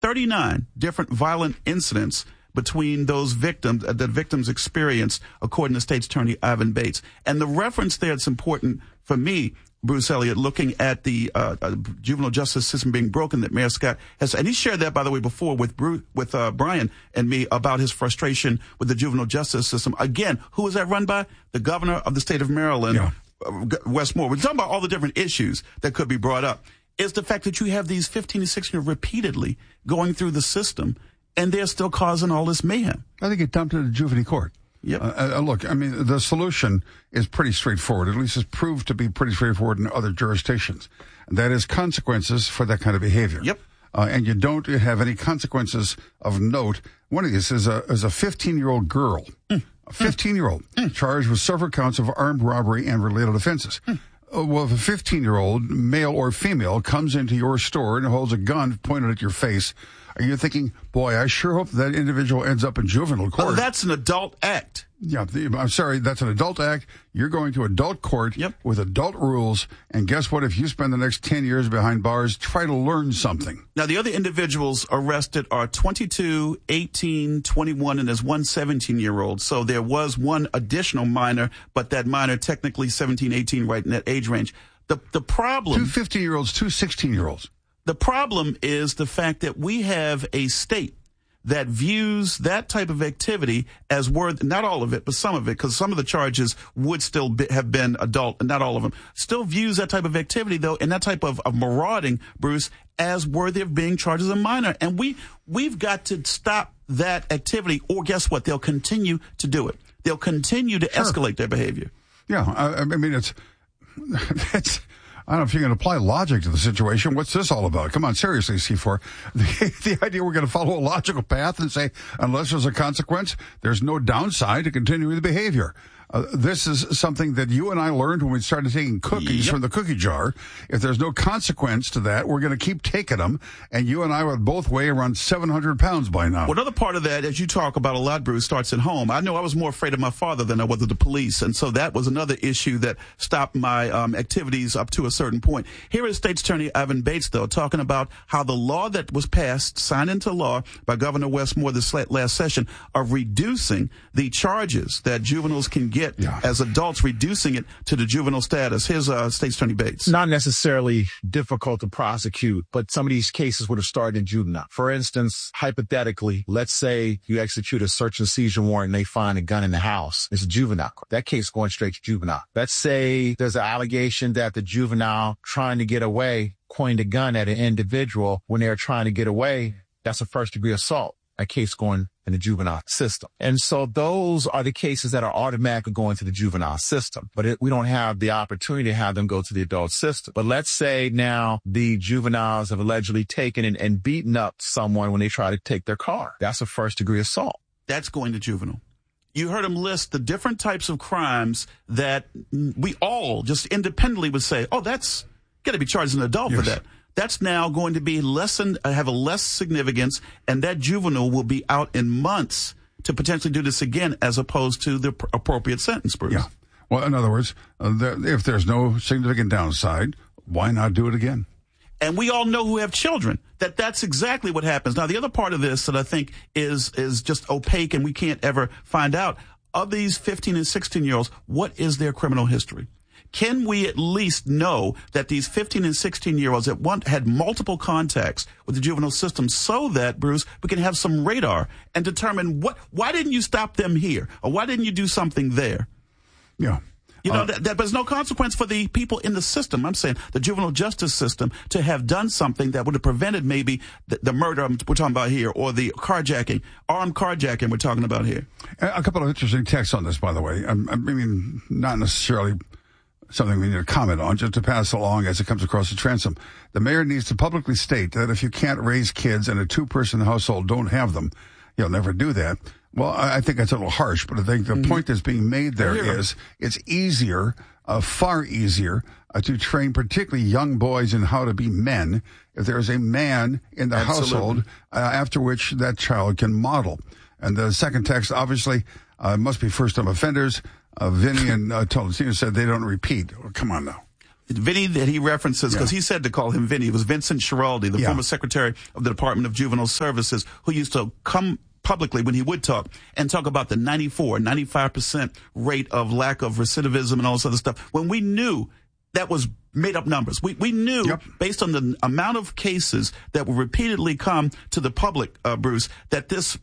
39 different violent incidents between those victims that victims experienced, according to State's Attorney Ivan Bates. And the reference there, it's important for me, Bruce Elliott, looking at the juvenile justice system being broken that Mayor Scott has, and he shared that, by the way, before with Brian and me about his frustration with the juvenile justice system. Again, who is that run by? The governor of the state of Maryland, Wes Moore. We're talking about all the different issues that could be brought up. Is the fact that you have these 15 to 16-year-olds repeatedly going through the system, and they're still causing all this mayhem. I think it dumped to the juvenile court. Yep. Look, I mean, the solution is pretty straightforward. At least it's proved to be pretty straightforward in other jurisdictions. And that is consequences for that kind of behavior. Yep. And you don't have any consequences of note. One of these is a 15-year-old girl, a 15-year-old, charged with several counts of armed robbery and related offenses. Well, if a 15-year-old, male or female, comes into your store and holds a gun pointed at your face, are you thinking, boy, I sure hope that individual ends up in juvenile court? Oh, that's an adult act. Yeah, I'm sorry, that's an adult act. You're going to adult court with adult rules, and guess what? If you spend the next 10 years behind bars, try to learn something. Now, the other individuals arrested are 22, 18, 21, and there's one 17-year-old. So there was one additional minor, but that minor technically 17, 18, right in that age range. The problem... 2 15-year-olds, 2 16-year-olds. The problem is the fact that we have a state that views that type of activity as worth, not all of it, but some of it, because some of the charges would still have been adult, and not all of them, still views that type of activity, though, and that type of marauding, Bruce, as worthy of being charged as a minor. And we've got to stop that activity, or guess what? They'll continue to do it. They'll continue to escalate their behavior. Yeah, I mean, it's I don't know if you can apply logic to the situation. What's this all about? Come on, seriously, C4. The idea we're going to follow a logical path and say, unless there's a consequence, there's no downside to continuing the behavior. This is something that you and I learned when we started taking cookies from the cookie jar. If there's no consequence to that, we're going to keep taking them, and you and I would both weigh around 700 pounds by now. Well, another part of that, as you talk about a lot, Bruce, starts at home. I know I was more afraid of my father than I was of the police, and so that was another issue that stopped my activities up to a certain point. Here is State's Attorney Ivan Bates, though, talking about how the law that was passed, signed into law by Governor Wes Moore this last session, of reducing the charges that juveniles can get as adults, reducing it to the juvenile status. Here's State's Attorney Bates. Not necessarily difficult to prosecute, but some of these cases would have started in juvenile. For instance, hypothetically, let's say you execute a search and seizure warrant and they find a gun in the house. It's a juvenile. That case going straight to juvenile. Let's say there's an allegation that the juvenile trying to get away pointed a gun at an individual when they're trying to get away. That's a first-degree assault. That case going in the juvenile system. And so those are the cases that are automatically going to the juvenile system. But we don't have the opportunity to have them go to the adult system. But let's say now the juveniles have allegedly taken and beaten up someone when they try to take their car. That's a first-degree assault. That's going to juvenile. You heard him list the different types of crimes that we all just independently would say, oh, that's got to be charged as an adult for that. That's now going to be lessened, have a less significance, and that juvenile will be out in months to potentially do this again, as opposed to the appropriate sentence, Bruce. Yeah. Well, in other words, if there's no significant downside, why not do it again? And we all know who have children that's exactly what happens. Now, the other part of this that I think is just opaque and we can't ever find out, of these 15 and 16-year-olds, what is their criminal history? Can we at least know that these 15 and 16-year-olds had multiple contacts with the juvenile system so that, Bruce, we can have some radar and determine why didn't you stop them here? Or why didn't you do something there? Yeah. You know, there's no consequence for the people in the system. I'm saying the juvenile justice system to have done something that would have prevented maybe the murder we're talking about here, or the carjacking, armed carjacking we're talking about here. A couple of interesting texts on this, by the way. I mean, not necessarily something we need to comment on, just to pass along as it comes across the transom. The mayor needs to publicly state that if you can't raise kids in a 2-person household, don't have them. You'll never do that. Well, I think that's a little harsh, but I think the point that's being made there is it's easier, far easier, to train particularly young boys in how to be men if there is a man in the household after which that child can model. And the second text, obviously, must be first-time offenders. Vinny and Tolentino said they don't repeat. Well, come on now. Vinny that he references, because he said to call him Vinny, it was Vincent Schiraldi, the former secretary of the Department of Juvenile Services, who used to come publicly when he would talk and talk about the 95% rate of lack of recidivism and all this other stuff, when we knew that was made up numbers. We knew based on the amount of cases that would repeatedly come to the public, Bruce, that this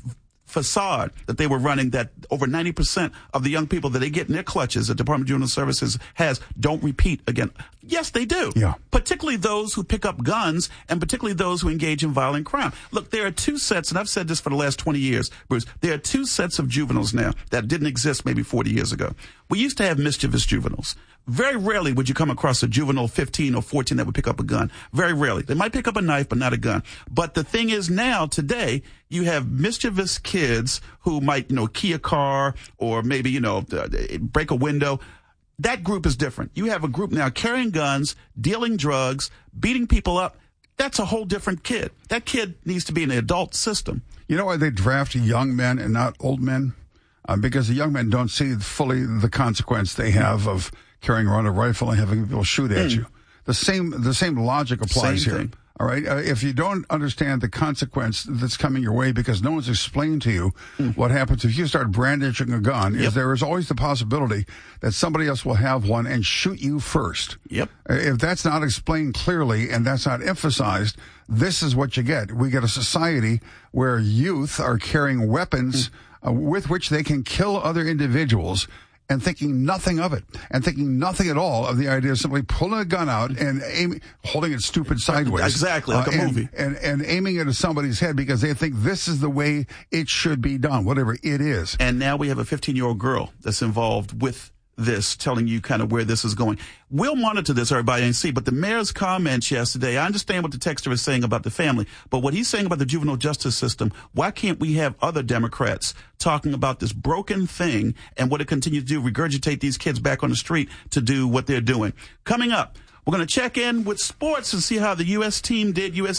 facade that they were running, that over 90% of the young people that they get in their clutches that Department of Juvenile Services has don't repeat again. Yes, they do. Yeah. Particularly those who pick up guns and particularly those who engage in violent crime. Look, there are two sets, and I've said this for the last 20 years, Bruce, there are two sets of juveniles now that didn't exist maybe 40 years ago. We used to have mischievous juveniles. Very rarely would you come across a juvenile 15 or 14 that would pick up a gun. Very rarely. They might pick up a knife, but not a gun. But the thing is now, today, you have mischievous kids who might, key a car or maybe, break a window. That group is different. You have a group now carrying guns, dealing drugs, beating people up. That's a whole different kid. That kid needs to be in the adult system. You know why they draft young men and not old men? Because the young men don't see fully the consequence they have of carrying around a rifle and having people shoot at you. The same logic applies here. All right. If you don't understand the consequence that's coming your way because no one's explained to you what happens if you start brandishing a gun, is there is always the possibility that somebody else will have one and shoot you first. If that's not explained clearly and that's not emphasized, this is what you get. We get a society where youth are carrying weapons with which they can kill other individuals, and thinking nothing of it, and thinking nothing at all of the idea of simply pulling a gun out and holding it stupid sideways. Exactly, like a movie. And aiming it at somebody's head because they think this is the way it should be done, whatever it is. And now we have a 15-year-old girl that's involved with this, telling you kind of where this is going. We'll monitor this, everybody, and see. But the mayor's comments yesterday, I understand what the texter is saying about the family, but what he's saying about the juvenile justice system, why can't we have other Democrats talking about this broken thing and what it continues to do, regurgitate these kids back on the street to do what they're doing? Coming up, we're going to check in with sports and see how the USA team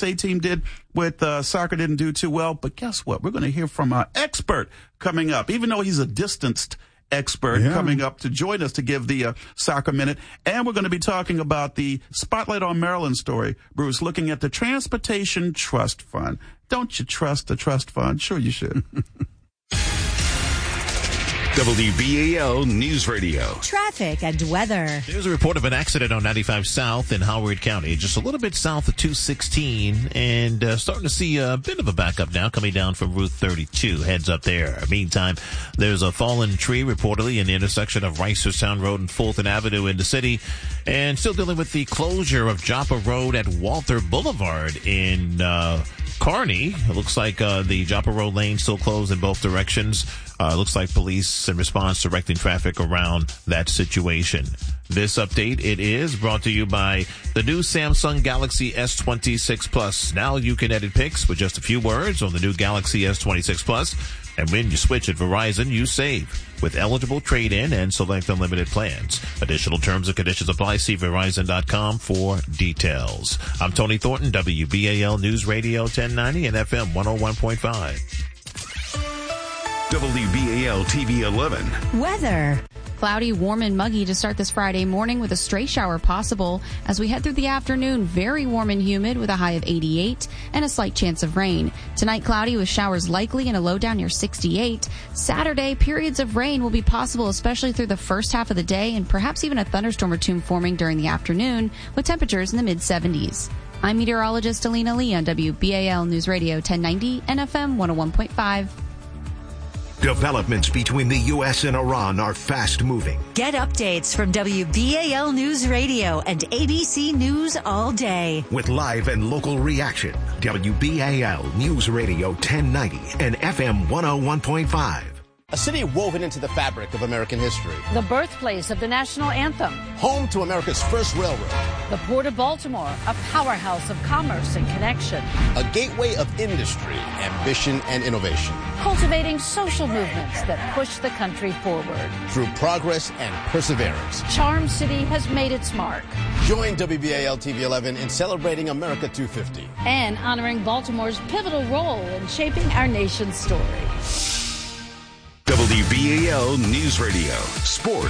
did with soccer. Didn't do too well. But guess what? We're going to hear from our expert coming up, even though he's a distanced expert coming up to join us to give the soccer minute. And we're going to be talking about the Spotlight on Maryland story, Bruce, looking at the Transportation Trust Fund. Don't you trust the trust fund? Sure you should. WBAL News Radio. Traffic and weather. There's a report of an accident on 95 South in Howard County, just a little bit south of 216, and starting to see a bit of a backup now coming down from Route 32. Heads up there. Meantime, there's a fallen tree reportedly in the intersection of Reisterstown Road and Fulton Avenue in the city, and still dealing with the closure of Joppa Road at Walther Boulevard in Kearney. It looks like the Joppa Road lane still closed in both directions. Looks like police in response directing traffic around that situation. This update, it is brought to you by the new Samsung Galaxy S26 Plus. Now you can edit pics with just a few words on the new Galaxy S26 Plus. And when you switch at Verizon, you save with eligible trade-in and select unlimited plans. Additional terms and conditions apply. See Verizon.com for details. I'm Tony Thornton, WBAL News Radio 1090 and FM 101.5. WBAL TV 11. Weather. Cloudy, warm, and muggy to start this Friday morning with a stray shower possible. As we head through the afternoon, very warm and humid with a high of 88 and a slight chance of rain. Tonight, cloudy with showers likely and a low down near 68. Saturday, periods of rain will be possible, especially through the first half of the day, and perhaps even a thunderstorm or two forming during the afternoon with temperatures in the mid-70s. I'm meteorologist Alina Lee on WBAL News Radio 1090 and FM 101.5. Developments between the U.S. and Iran are fast-moving. Get updates from WBAL News Radio and ABC News all day. With live and local reaction, WBAL News Radio 1090 and FM 101.5. A city woven into the fabric of American history. The birthplace of the national anthem. Home to America's first railroad. The Port of Baltimore, a powerhouse of commerce and connection. A gateway of industry, ambition, and innovation. Cultivating social movements that push the country forward. Through progress and perseverance. Charm City has made its mark. Join WBAL TV 11 in celebrating America 250. And honoring Baltimore's pivotal role in shaping our nation's story. WBAL News Radio. Sports.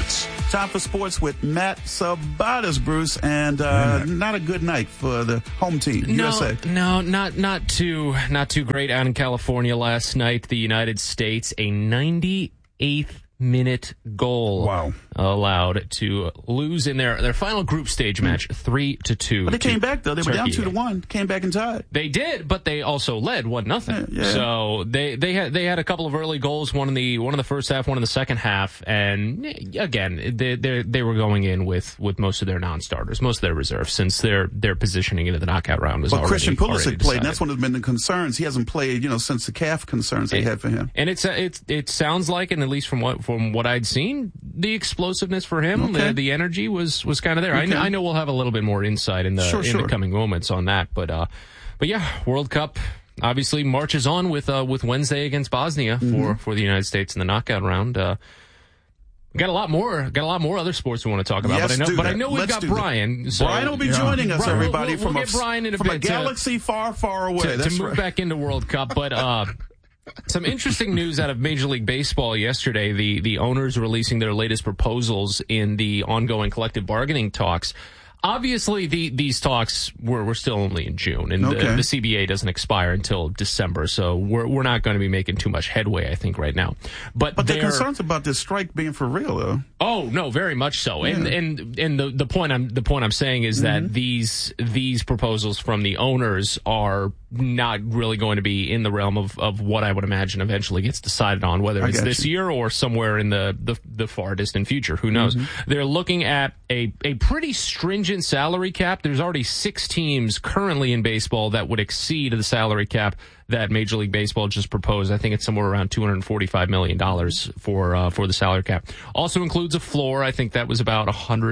Time for sports with Matt Sabatas, Bruce, and not a good night for the home team, USA. No, not too great out in California last night. The United States, a 98th minute goal allowed to lose in their final group stage match 3-2. But they came back though. They were down 2-1. Came back and tied. They did, but they also led 1-0. Yeah. So they had a couple of early goals, one in the first half, one in the second half, and again they were going in with most of their non-starters, most of their reserves, since their positioning into the knockout round was but already. Christian Pulisic played, and that's one of the concerns. He hasn't played, since the calf concerns they had for him. And it sounds like, and at least from what I'd seen, the explosiveness for him, the energy was kind of there. Okay. I know we'll have a little bit more insight in the coming moments on that, but yeah, World Cup obviously marches on with Wednesday against Bosnia for the United States in the knockout round. We got a lot more other sports we want to talk about, but I know we've got Brian. So Brian will be joining us, everybody, we'll get Brian in from a galaxy far, far away. To move back into World Cup, but some interesting news out of Major League Baseball yesterday. The owners releasing their latest proposals in the ongoing collective bargaining talks. Obviously, these talks we're still only in June, and the CBA doesn't expire until December, so we're not going to be making too much headway, I think, right now. But they're concerned about this strike being for real, though. Oh no, very much so. Yeah. And the point I'm saying is that these proposals from the owners are not really going to be in the realm of what I would imagine eventually gets decided on, whether it's this year or somewhere in the far distant future. Who knows? They're looking at a pretty stringent salary cap. There's already 6 teams currently in baseball that would exceed the salary cap that Major League Baseball just proposed. I think it's somewhere around $245 million for the salary cap. Also includes a floor. I think that was about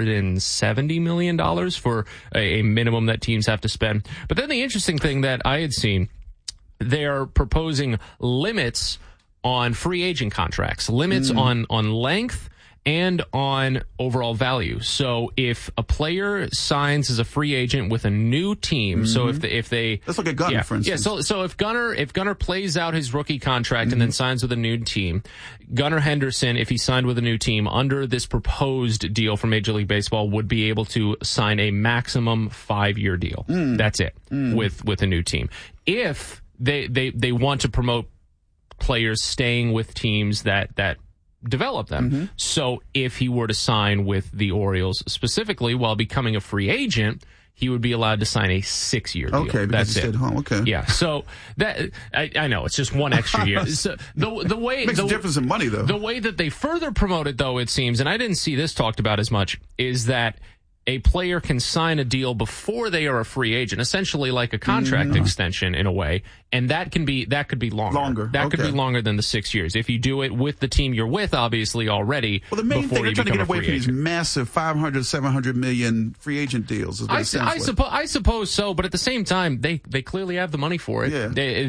$170 million for a minimum that teams have to spend. But then the interesting thing that I had seen, they're proposing limits on free agent contracts, limits on length and on overall value. So if a player signs as a free agent with a new team, so if they let's look at Gunnar, for instance. Yeah, so if Gunnar plays out his rookie contract and then signs with a new team, Gunnar Henderson, if he signed with a new team under this proposed deal from Major League Baseball, would be able to sign a maximum 5-year deal. That's it with a new team. If they want to promote players staying with teams that develop them. So if he were to sign with the Orioles specifically while becoming a free agent, he would be allowed to sign a 6-year deal. Okay, that's it. Home. Okay. Yeah. So that I know it's just one extra year. So the way makes a difference in money though. The way that they further promote it though, it seems, and I didn't see this talked about as much, is that a player can sign a deal before they are a free agent, essentially like a contract extension in a way, and that could be longer. That could be longer than the 6 years if you do it with the team you're with, obviously already. Well, the main thing they're trying to get away from these massive 500, 700 million free agent deals. I suppose so, but at the same time, they clearly have the money for it.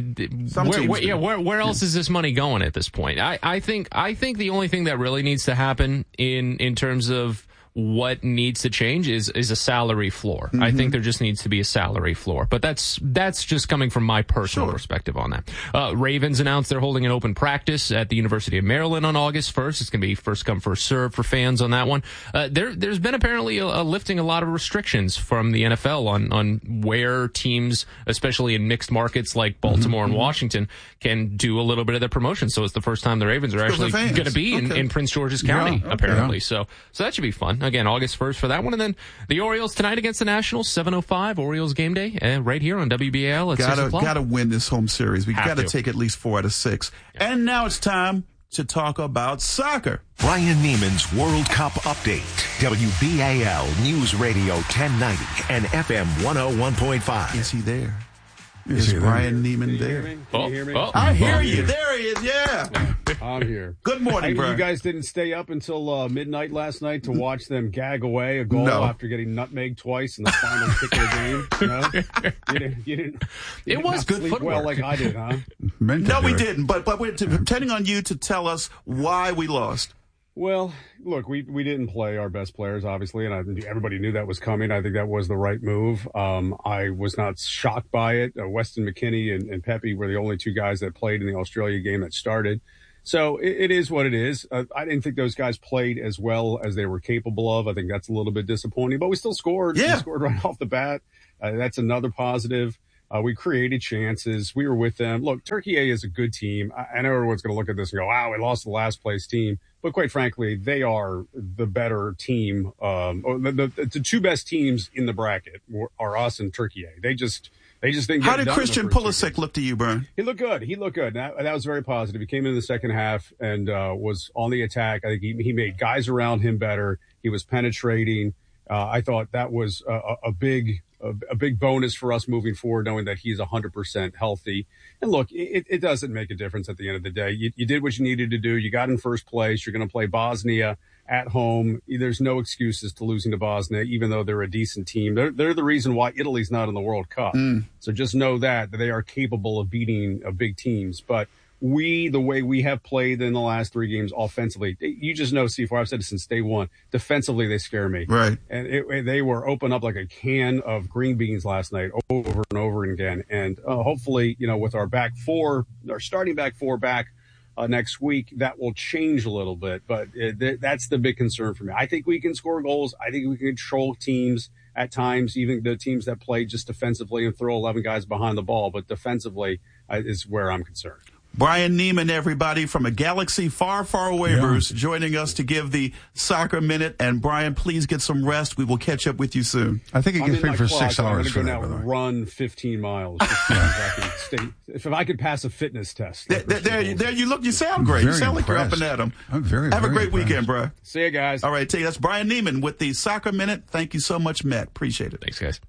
Yeah. Where else is this money going at this point? I think the only thing that really needs to happen in terms of what needs to change is a salary floor. I think there just needs to be a salary floor. But that's just coming from my personal perspective on that. Ravens announced they're holding an open practice at the University of Maryland on August 1st. It's going to be first come, first serve for fans on that one. There's been apparently a lifting a lot of restrictions from the NFL on where teams, especially in mixed markets like Baltimore and Washington, can do a little bit of their promotion. So it's the first time the Ravens are actually going to be in Prince George's County, apparently. So that should be fun. Again, August 1st for that one. And then the Orioles tonight against the Nationals, 7:05, Orioles game day, right here on WBAL at 6 o'clock. Gotta win this home series. We gotta take at least 4 out of 6. Yeah. And now it's time to talk about soccer. Brian Neiman's World Cup update. WBAL News Radio 1090 and FM 101.5. Is he there? Is Brian Neiman there? Can you hear me? I hear you. There he is. Yeah. I'm here. Good morning, Brian. You guys didn't stay up until midnight last night to watch them gag away a goal after getting nutmegged twice in the final kick of the game? No? You didn't it was good footwork. Well, like I did, huh? No, we didn't. But we're depending on you to tell us why we lost. Well, look, we didn't play our best players, obviously, and I think everybody knew that was coming. I think that was the right move. I was not shocked by it. Weston McKennie and Pepe were the only 2 guys that played in the Australia game that started. So it is what it is. I didn't think those guys played as well as they were capable of. I think that's a little bit disappointing, but we still scored. Yeah. We scored right off the bat. That's another positive. We created chances. We were with them. Look, Turkey A is a good team. I know everyone's going to look at this and go, wow, we lost the last place team. But quite frankly, they are the better team. The two best teams in the bracket are us and Turkey A. They just didn't get How did Christian Pulisic look to you, Brian? He looked good. That was very positive. He came in the second half and was on the attack. I think he made guys around him better. He was penetrating. I thought that was a big bonus for us moving forward, knowing that he's 100% healthy. And look, it doesn't make a difference at the end of the day. You did what you needed to do. You got in first place. You're going to play Bosnia at home. There's no excuses to losing to Bosnia, even though they're a decent team. They're the reason why Italy's not in the World Cup. So just know that they are capable of beating big teams. But the way we have played in the last 3 games offensively, you just know, C4, I've said it since day one, defensively they scare me. Right. And they were open up like a can of green beans last night over and over again. And hopefully, with our starting back four next week, that will change a little bit. But that's the big concern for me. I think we can score goals. I think we can control teams at times, even the teams that play just defensively and throw 11 guys behind the ball. But defensively is where I'm concerned. Brian Neiman, everybody, from a galaxy far, far away, Bruce, joining us to give the Soccer Minute. And Brian, please get some rest. We will catch up with you soon. I think he gets paid for 6 hours for that. I'm going to go now run 15 miles. If I could pass a fitness test. There you look. You sound great. You sound like you're up and at 'em. I'm very Have a great impressed. weekend, Brian. See you guys. All right, that's Brian Neiman with the Soccer Minute. Thank you so much, Matt. Appreciate it. Thanks, guys.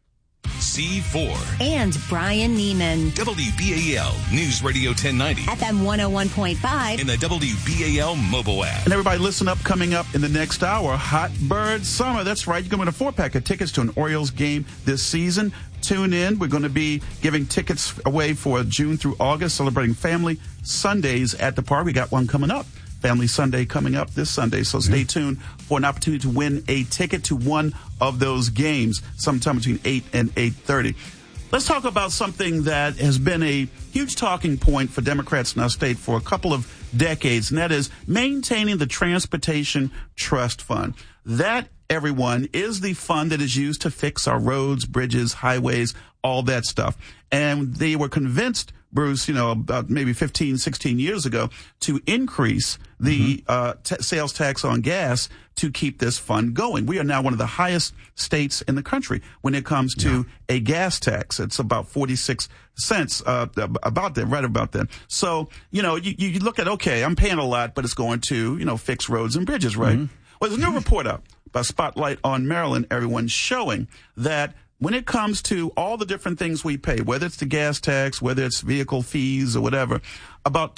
C4 and Brian Neiman. WBAL News Radio 1090. FM 101.5. In the WBAL mobile app. And everybody listen up, coming up in the next hour, Hot Bird Summer. That's right. You can win a 4-pack of tickets to an Orioles game this season. Tune in. We're going to be giving tickets away for June through August, celebrating Family Sundays at the park. We got one coming up. Family Sunday coming up this Sunday. So stay tuned for an opportunity to win a ticket to one of those games sometime between 8 and 8:30. Let's talk about something that has been a huge talking point for Democrats in our state for a couple of decades, and that is maintaining the Transportation Trust Fund. That, everyone, is the fund that is used to fix our roads, bridges, highways, all that stuff. And they were convinced, Bruce, about maybe 15, 16 years ago, to increase the sales tax on gas to keep this fund going. We are now one of the highest states in the country when it comes to a gas tax. It's about 46 cents, about that, right about that. So, you look at, okay, I'm paying a lot, but it's going to, fix roads and bridges, right? Well, there's a new report out by Spotlight on Maryland, everyone, showing that when it comes to all the different things we pay, whether it's the gas tax, whether it's vehicle fees or whatever, about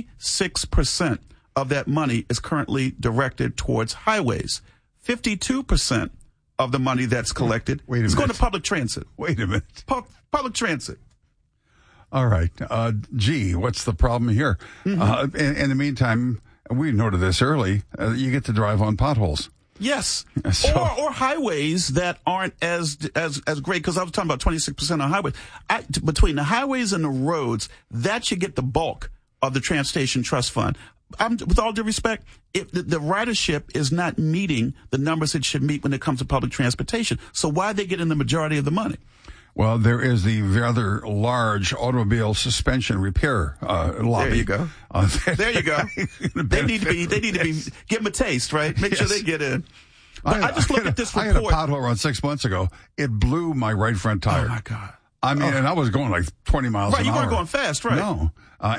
26% of that money is currently directed towards highways. 52% of the money that's collected is going to public transit. Wait a minute. Public transit. All right. What's the problem here? In the meantime, we noted this early, you get to drive on potholes. Yes, or highways that aren't as great, because I was talking about 26% on highways. Between the highways and the roads, that should get the bulk of the Transportation Trust Fund. With all due respect, if the ridership is not meeting the numbers it should meet when it comes to public transportation, so why are they getting the majority of the money? Well, there is the rather large automobile suspension repair lobby. There you go. There you go. They need to be give them a taste, right? Make sure they get in. But I just looked at this report. I had a pothole around 6 months ago. It blew my right front tire. Oh my God. I mean, and I was going like 20 miles an hour. Right, you weren't going fast, right? No.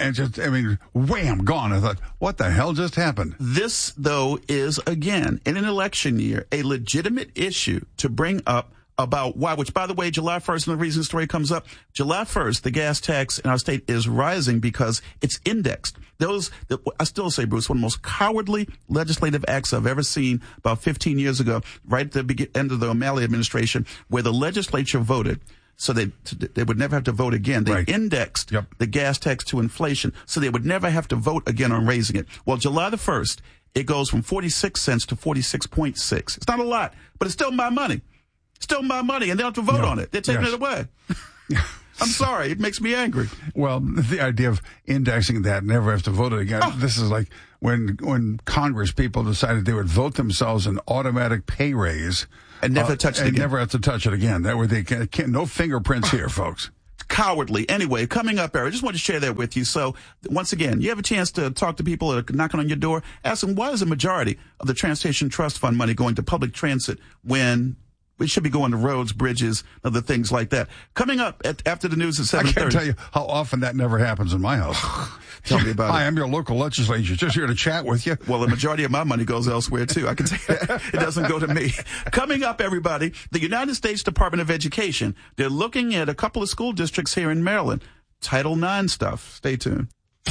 Wham, gone. I thought, what the hell just happened? This, though, is, again, in an election year, a legitimate issue to bring up about why, which, by the way, July 1st, and the reason the story comes up, July 1st, the gas tax in our state is rising because it's indexed. I still say, Bruce, one of the most cowardly legislative acts I've ever seen about 15 years ago, right at the end of the O'Malley administration, where the legislature voted so they would never have to vote again. They indexed the gas tax to inflation, so they would never have to vote again on raising it. Well, July the 1st, it goes from 46 cents to 46.6. It's not a lot, but it's still my money. Still my money, and they don't have to vote on it. They're taking it away. I'm sorry. It makes me angry. Well, the idea of indexing that, never have to vote it again. This is like when Congress people decided they would vote themselves an automatic pay raise. And never touch it again. Never have to touch it again. That way they can't no fingerprints here, folks. Cowardly. Anyway, coming up, Eric, I just wanted to share that with you. So, once again, you have a chance to talk to people that are knocking on your door. Ask them, why is the majority of the Transportation Trust Fund money going to public transit when it should be going to roads, bridges, other things like that? Coming up after the news at 7:30. I can't tell you how often that never happens in my house. Tell me about it. Hi, I'm your local legislator. Just here to chat with you. Well, the majority of my money goes elsewhere, too. I can tell you that. It doesn't go to me. Coming up, everybody, the United States Department of Education, they're looking at a couple of school districts here in Maryland. Title IX stuff. Stay tuned.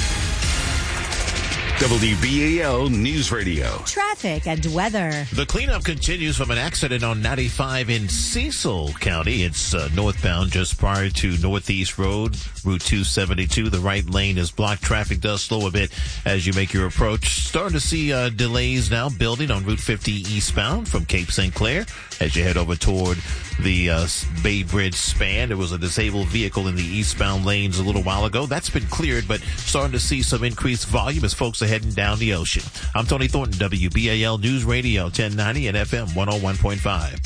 WBAL News Radio. Traffic and weather. The cleanup continues from an accident on 95 in Cecil County. It's northbound just prior to Northeast Road, Route 272. The right lane is blocked. Traffic does slow a bit as you make your approach. Starting to see delays now building on Route 50 eastbound from Cape St. Clair as you head over toward the Bay Bridge span. There was a disabled vehicle in the eastbound lanes a little while ago. That's been cleared, but starting to see some increased volume as folks are heading down the ocean. I'm Tony Thornton, WBAL News Radio 1090 and FM 101.5.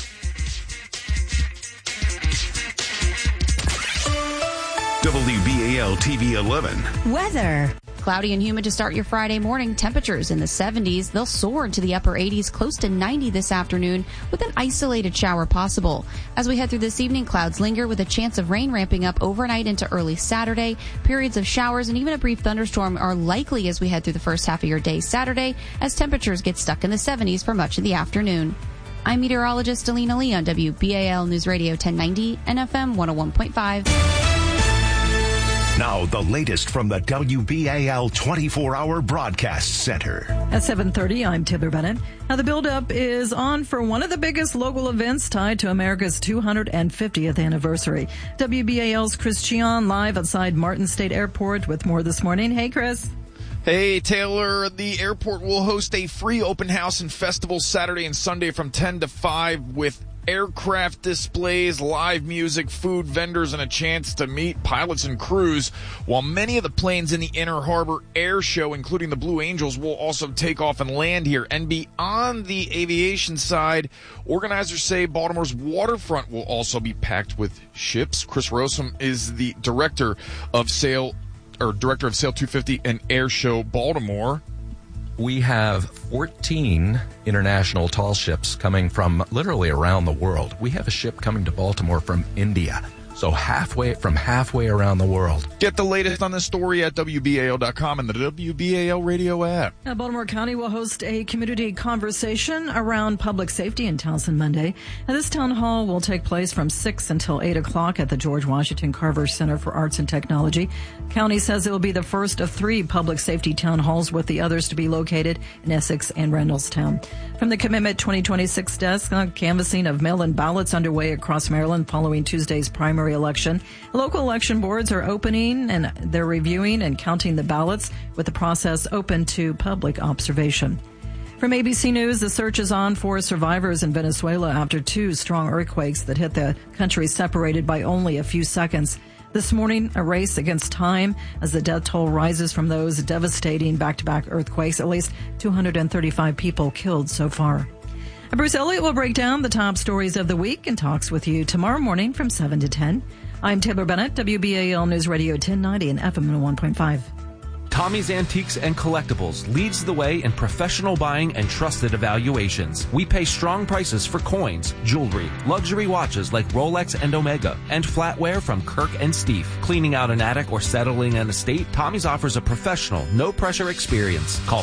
WBAL TV 11. Weather. Cloudy and humid to start your Friday morning. Temperatures in the 70s. They'll soar into the upper 80s, close to 90 this afternoon, with an isolated shower possible. As we head through this evening, clouds linger with a chance of rain ramping up overnight into early Saturday. Periods of showers and even a brief thunderstorm are likely as we head through the first half of your day Saturday, as temperatures get stuck in the 70s for much of the afternoon. I'm meteorologist Alina Lee on WBAL News Radio 1090 and FM 101.5. Now, the latest from the WBAL 24-hour broadcast center. At 7:30, I'm Taylor Bennett. Now, the buildup is on for one of the biggest local events tied to America's 250th anniversary. WBAL's Chris Chion live outside Martin State Airport with more this morning. Hey, Chris. Hey, Taylor. The airport will host a free open house and festival Saturday and Sunday from 10 to 5 with aircraft displays, live music, food, vendors, and a chance to meet pilots and crews, while many of the planes in the Inner Harbor Air Show, including the Blue Angels, will also take off and land here. And beyond the aviation side, organizers say Baltimore's waterfront will also be packed with ships. Chris Rossum is the director of Sail 250 and Air Show Baltimore. We have 14 international tall ships coming from literally around the world. We have a ship coming to Baltimore from India. So from halfway around the world. Get the latest on this story at WBAL.com and the WBAL radio app. Now, Baltimore County will host a community conversation around public safety in Towson Monday. Now, this town hall will take place from 6 until 8 o'clock at the George Washington Carver Center for Arts and Technology. County says it will be the first of 3 public safety town halls, with the others to be located in Essex and Randallstown. From the Commitment 2026 desk, canvassing of mail-in ballots underway across Maryland following Tuesday's primary election. Local election boards are opening and they're reviewing and counting the ballots, with the process open to public observation. From ABC News, the search is on for survivors in Venezuela after 2 strong earthquakes that hit the country, separated by only a few seconds. This morning, a race against time as the death toll rises from those devastating back-to-back earthquakes. At least 235 people killed so far. Bruce Elliott will break down the top stories of the week and talks with you tomorrow morning from 7 to 10. I'm Taylor Bennett, WBAL News Radio 1090 and FM 101.5. Tommy's Antiques and Collectibles leads the way in professional buying and trusted evaluations. We pay strong prices for coins, jewelry, luxury watches like Rolex and Omega, and flatware from Kirk and Steve. Cleaning out an attic or settling an estate, Tommy's offers a professional, no-pressure experience. Call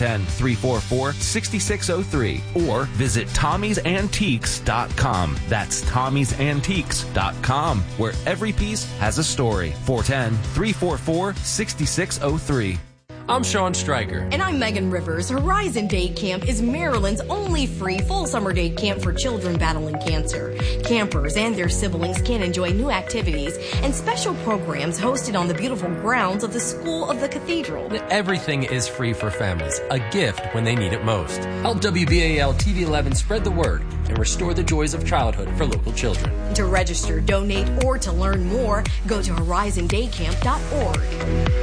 410-344-6603 or visit Tommy'sAntiques.com. That's Tommy'sAntiques.com, where every piece has a story. 410-344-6603. I'm Sean Stryker. And I'm Megan Rivers. Horizon Date Camp is Maryland's only free full summer date camp for children battling cancer. Campers and their siblings can enjoy new activities and special programs hosted on the beautiful grounds of the School of the Cathedral. Everything is free for families, a gift when they need it most. Help WBAL TV 11 spread the word and restore the joys of childhood for local children. To register, donate, or to learn more, go to horizondaycamp.org.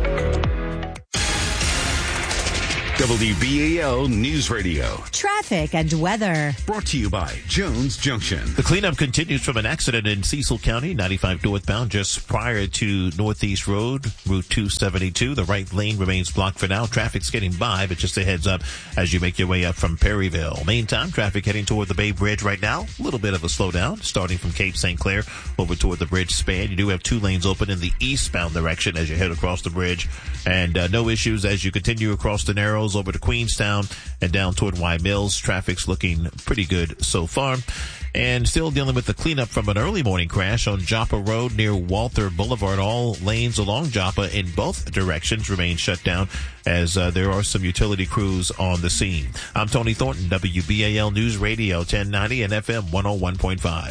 WBAL News Radio. Traffic and weather. Brought to you by Jones Junction. The cleanup continues from an accident in Cecil County, 95 northbound, just prior to Northeast Road, Route 272. The right lane remains blocked for now. Traffic's getting by, but just a heads up as you make your way up from Perryville. Meantime, traffic heading toward the Bay Bridge right now. A little bit of a slowdown, starting from Cape St. Clair over toward the bridge span. You do have 2 lanes open in the eastbound direction as you head across the bridge. And no issues as you continue across the Narrows over to Queenstown and down toward Y Mills. Traffic's looking pretty good so far. And still dealing with the cleanup from an early morning crash on Joppa Road near Walther Boulevard. All lanes along Joppa in both directions remain shut down as there are some utility crews on the scene. I'm Tony Thornton, WBAL News Radio 1090 and FM 101.5.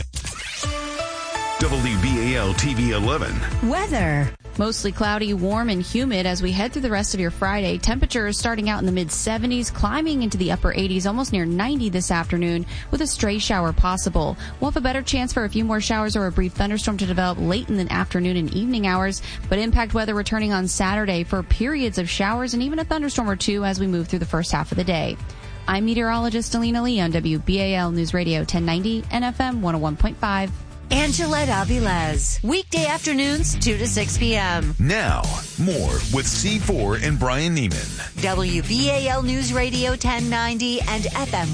WBAL TV 11. Weather. Mostly cloudy, warm, and humid as we head through the rest of your Friday. Temperatures starting out in the mid-70s, climbing into the upper 80s, almost near 90 this afternoon, with a stray shower possible. We'll have a better chance for a few more showers or a brief thunderstorm to develop late in the afternoon and evening hours, but impact weather returning on Saturday for periods of showers and even a thunderstorm or two as we move through the first half of the day. I'm meteorologist Alina Lee on WBAL News Radio 1090 and FM 101.5. Angela Avilés. Weekday afternoons, 2 to 6 p.m. Now, more with C4 and Brian Neiman. WBAL News Radio 1090 and FM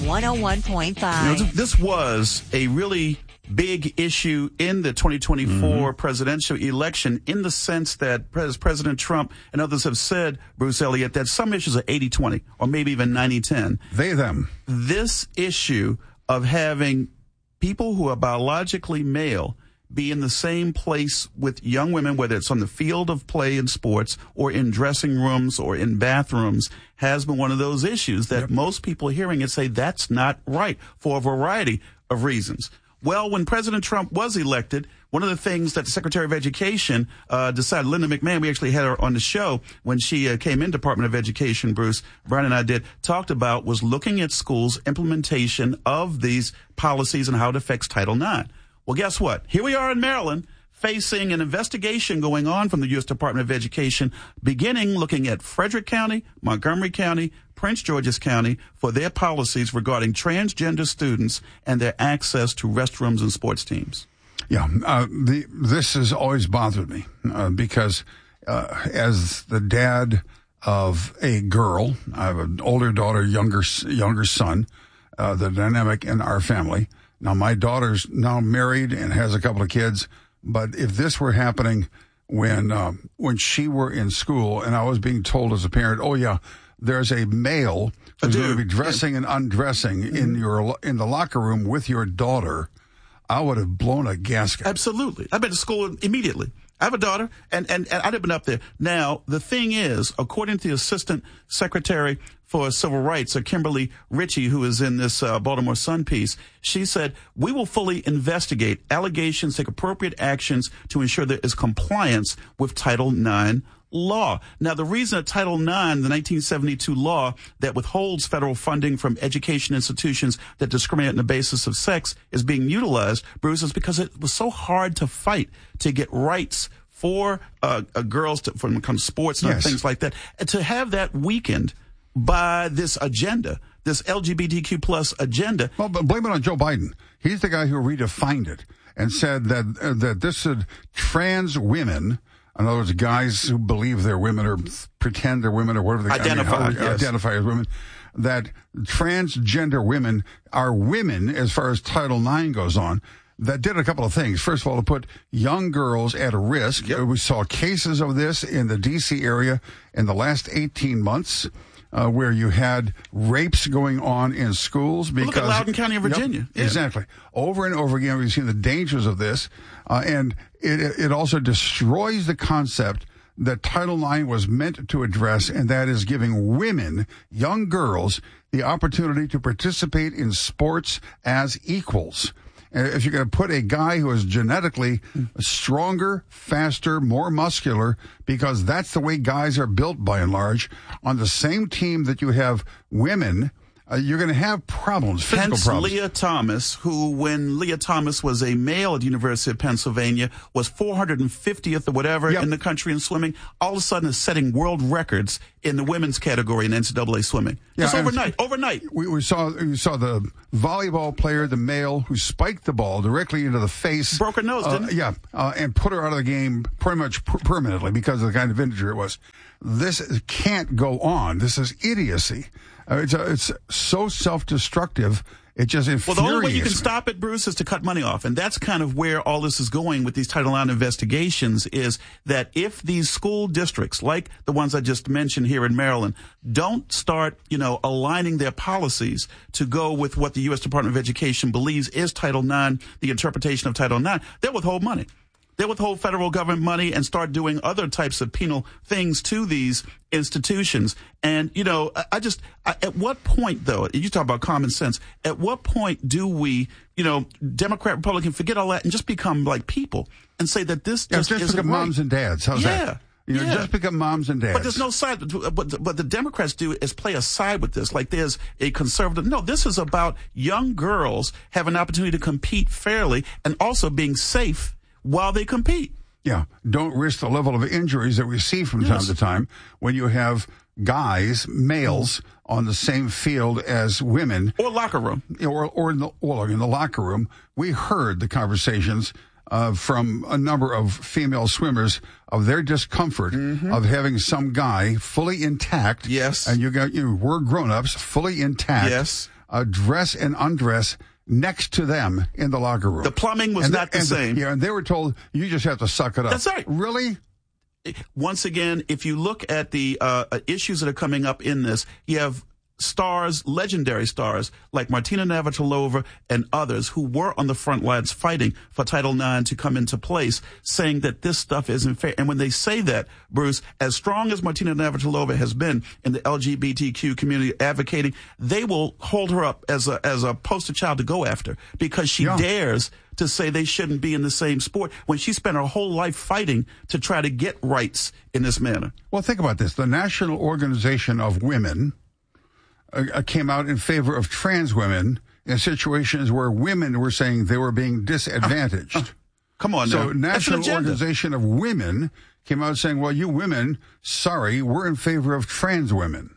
101.5. This was a really big issue in the 2024 presidential election in the sense that President Trump and others have said, Bruce Elliott, that some issues are 80-20 or maybe even 90-10. They, them. This issue of having people who are biologically male be in the same place with young women, whether it's on the field of play in sports or in dressing rooms or in bathrooms, has been one of those issues that most people hearing it say that's not right for a variety of reasons. Well, when President Trump was elected, one of the things that the Secretary of Education decided, Linda McMahon, we actually had her on the show when she came in Department of Education, Bruce, Brian and I did, talked about was looking at schools' implementation of these policies and how it affects Title IX. Well, guess what? Here we are in Maryland facing an investigation going on from the U.S. Department of Education, beginning looking at Frederick County, Montgomery County, Prince George's County for their policies regarding transgender students and their access to restrooms and sports teams. Yeah, this has always bothered me because as the dad of a girl, I have an older daughter, younger son, the dynamic in our family. Now, my daughter's now married and has a couple of kids, but if this were happening when she were in school and I was being told as a parent, oh yeah, there's a male who's going to be dressing and undressing in the locker room with your daughter, I would have blown a gasket. Absolutely. I've been to school immediately. I have a daughter, and I'd have been up there. Now, the thing is, according to the Assistant Secretary for Civil Rights, Kimberly Ritchie, who is in this Baltimore Sun piece, she said, we will fully investigate allegations, take appropriate actions to ensure there is compliance with Title IX law. Now, the reason that Title IX, the 1972 law that withholds federal funding from education institutions that discriminate on the basis of sex is being utilized, Bruce, is because it was so hard to fight to get rights for girls when it comes to sports and things like that. And to have that weakened by this agenda, this LGBTQ plus agenda. Well, but blame it on Joe Biden. He's the guy who redefined it and said that this should trans women, in other words, guys who believe they're women or pretend they're women or whatever they identify as women, that transgender women are women as far as Title IX goes on. That did a couple of things. First of all, to put young girls at risk. We saw cases of this in the D.C. area in the last 18 months. Where you had rapes going on in schools. Because, look at Loudoun County, Virginia. Yep, exactly. Over and over again, we've seen the dangers of this. And it also destroys the concept that Title IX was meant to address, and that is giving women, young girls, the opportunity to participate in sports as equals. If you're going to put a guy who is genetically stronger, faster, more muscular, because that's the way guys are built by and large, on the same team that you have women, you're going to have problems, physical problems. Leah Thomas, who, when Leah Thomas was a male at the University of Pennsylvania, was 450th or whatever in the country in swimming, all of a sudden is setting world records in the women's category in NCAA swimming. Just overnight. We saw the volleyball player, the male, who spiked the ball directly into the face. Broke her nose, didn't he? And put her out of the game pretty much permanently because of the kind of injury it was. This can't go on. This is idiocy. It's so self-destructive. It just infuriates. Well, the only way you can stop it, Bruce, is to cut money off. And that's kind of where all this is going with these Title IX investigations, is that if these school districts, like the ones I just mentioned here in Maryland, don't start, aligning their policies to go with what the U.S. Department of Education believes is Title IX, the interpretation of Title IX, they'll withhold money. They'll withhold federal government money and start doing other types of penal things to these institutions. And, at what point, though, you talk about common sense, at what point do we, Democrat, Republican, forget all that and just become like people and say that this just become moms and dads. How's that? Just become moms and dads. But there's no side. What the Democrats do is play a side with this. Like there's a conservative. No, this is about young girls having an opportunity to compete fairly and also being safe while they compete. Yeah. Don't risk the level of injuries that we see from time to time when you have guys, males, on the same field as women. Or locker room. Or in the locker room. We heard the conversations from a number of female swimmers of their discomfort of having some guy fully intact. Yes. And we're grown-ups, fully intact. Yes. Dress and undress next to them in the locker room. The plumbing was not the same. And they were told, you just have to suck it up. That's right. Really? Once again, if you look at the issues that are coming up in this, you have stars, legendary stars, like Martina Navratilova and others who were on the front lines fighting for Title IX to come into place, saying that this stuff isn't fair. And when they say that, Bruce, as strong as Martina Navratilova has been in the LGBTQ community advocating, they will hold her up as a poster child to go after because she dares to say they shouldn't be in the same sport when she spent her whole life fighting to try to get rights in this manner. Well, think about this. The National Organization of Women came out in favor of trans women in situations where women were saying they were being disadvantaged. Come on now. So National Organization of Women came out saying, well, you women, sorry, we're in favor of trans women.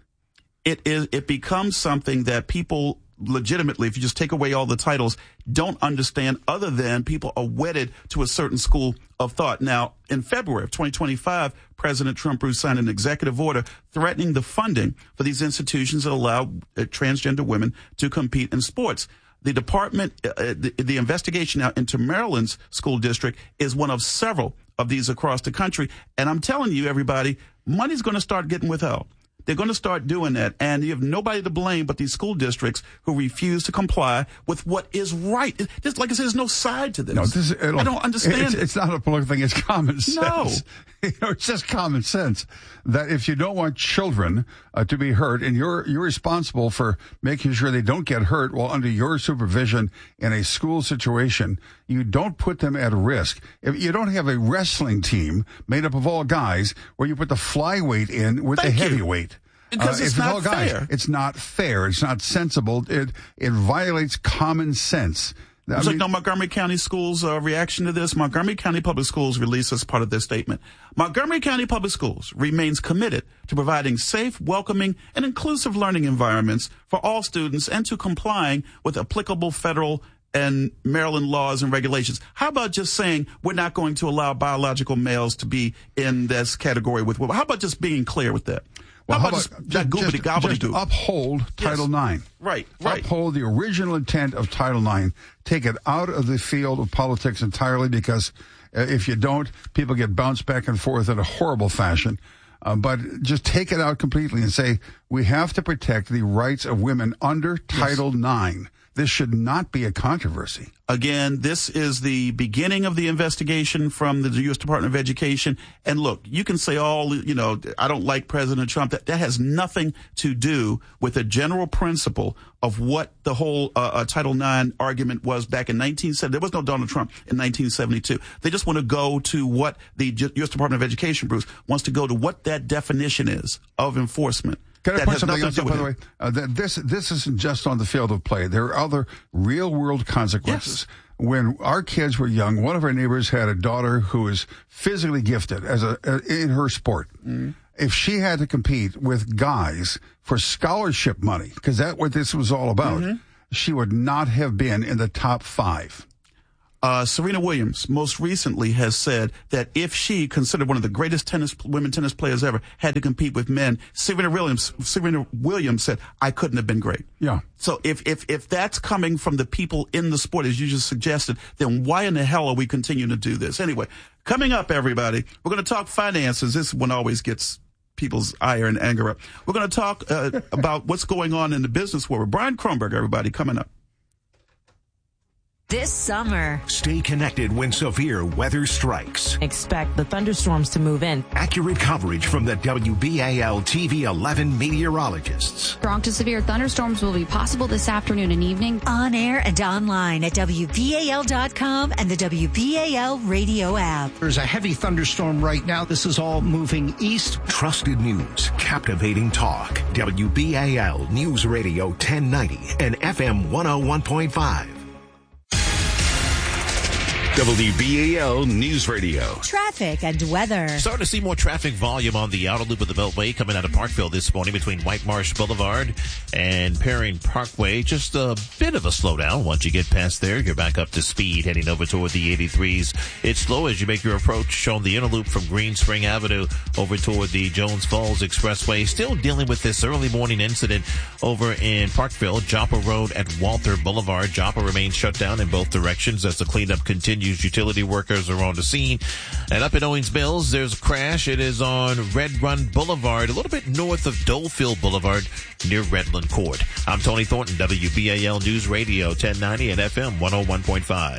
It becomes something that people legitimately, if you just take away all the titles, don't understand other than people are wedded to a certain school of thought. Now, in February of 2025, President Trump signed an executive order threatening the funding for these institutions that allow transgender women to compete in sports. The department, the investigation now into Maryland's school district is one of several of these across the country. And I'm telling you, everybody, money's going to start getting withheld. They're going to start doing that, and you have nobody to blame but these school districts who refuse to comply with what is right. Just like I said, there's no side to this. I don't understand it. It's not a political thing. It's common sense. No. It's just common sense that if you don't want children to be hurt, and you're responsible for making sure they don't get hurt while under your supervision in a school situation, you don't put them at risk. If you don't have a wrestling team made up of all guys where you put the flyweight in with the heavyweight. Because it's not fair. It's not fair. It's not sensible. It violates common sense. Like Montgomery County Schools' reaction to this. Montgomery County Public Schools released as part of their statement. Montgomery County Public Schools remains committed to providing safe, welcoming, and inclusive learning environments for all students and to complying with applicable federal and Maryland laws and regulations. How about just saying we're not going to allow biological males to be in this category with women? How about just being clear with that? Well, how about just uphold Title IX? Right. Uphold the original intent of Title IX. Take it out of the field of politics entirely, because if you don't, people get bounced back and forth in a horrible fashion. But just take it out completely and say we have to protect the rights of women under Title IX. this should not be a controversy. Again, this is the beginning of the investigation from the U.S. Department of Education. And look, you can say I don't like President Trump. That has nothing to do with the general principle of what the whole Title IX argument was back in 1970. There was no Donald Trump in 1972. They just want to go to what the U.S. Department of Education, Bruce, wants to go to what that definition is of enforcement. Can I point something else out, by the way? This isn't just on the field of play. There are other real-world consequences. Yes. When our kids were young, one of our neighbors had a daughter who was physically gifted in her sport. Mm-hmm. If she had to compete with guys for scholarship money, because that's what this was all about, she would not have been in the top 5. Serena Williams most recently has said that if she, considered one of the greatest women tennis players ever, had to compete with men, Serena Williams said, I couldn't have been great. Yeah. So if that's coming from the people in the sport, as you just suggested, then why in the hell are we continuing to do this? Anyway, coming up, everybody, we're going to talk finances. This one always gets people's ire and anger up. We're going to talk about what's going on in the business world. Brian Kronberg, everybody, coming up. This summer, stay connected when severe weather strikes. Expect the thunderstorms to move in. Accurate coverage from the WBAL TV 11 meteorologists. Strong to severe thunderstorms will be possible this afternoon and evening. On air and online at WBAL.com and the WBAL radio app. There's a heavy thunderstorm right now. This is all moving east. Trusted news, captivating talk. WBAL News Radio 1090 and FM 101.5. WBAL News Radio. Traffic and weather. Starting to see more traffic volume on the outer loop of the Beltway coming out of Parkville this morning between White Marsh Boulevard and Perrine Parkway. Just a bit of a slowdown. Once you get past there, you're back up to speed heading over toward the 83s. It's slow as you make your approach on the inner loop from Green Spring Avenue over toward the Jones Falls Expressway. Still dealing with this early morning incident over in Parkville, Joppa Road at Walther Boulevard. Joppa remains shut down in both directions as the cleanup continues. Utility workers are on the scene. And up in Owings Mills, there's a crash. It is on Red Run Boulevard, a little bit north of Dolefield Boulevard near Redland Court. I'm Tony Thornton, WBAL News Radio 1090 and FM 101.5.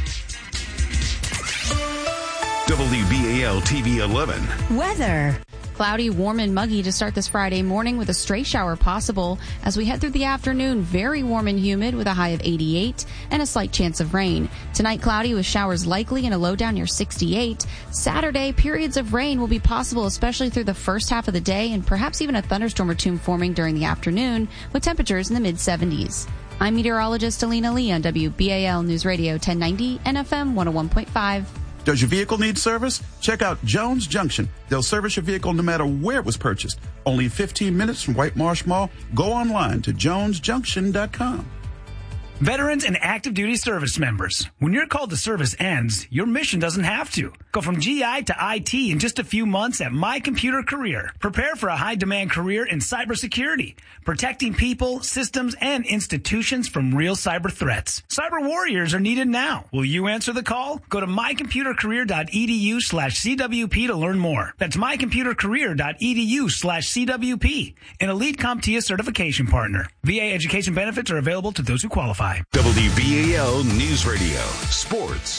WBAL TV 11. Weather. Cloudy, warm, and muggy to start this Friday morning with a stray shower possible. As we head through the afternoon, very warm and humid with a high of 88 and a slight chance of rain. Tonight, cloudy with showers likely and a low down near 68. Saturday, periods of rain will be possible, especially through the first half of the day, and perhaps even a thunderstorm or two forming during the afternoon with temperatures in the mid-70s. I'm meteorologist Alina Lee on WBAL News Radio 1090 and FM 101.5. Does your vehicle need service? Check out Jones Junction. They'll service your vehicle no matter where it was purchased. Only 15 minutes from White Marsh Mall. Go online to jonesjunction.com. Veterans and active duty service members, when your call to service ends, your mission doesn't have to. Go from GI to IT in just a few months at My Computer Career. Prepare for a high-demand career in cybersecurity, protecting people, systems, and institutions from real cyber threats. Cyber warriors are needed now. Will you answer the call? Go to mycomputercareer.edu/CWP to learn more. That's mycomputercareer.edu/CWP, an elite CompTIA certification partner. VA education benefits are available to those who qualify. WBAL News Radio. Sports.